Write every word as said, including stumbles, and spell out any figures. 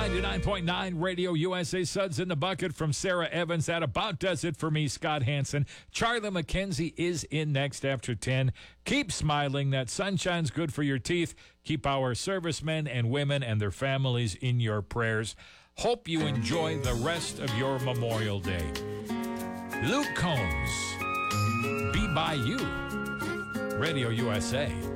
ninety-nine point nine Radio U S A. Suds in the Bucket from Sarah Evans. That about does it for me, Scott Hansen. Charlie McKenzie is in next after ten. Keep smiling. That sunshine's good for your teeth. Keep our servicemen and women and their families in your prayers. Hope you enjoy the rest of your Memorial Day. Luke Combs, Be By You, Radio U S A.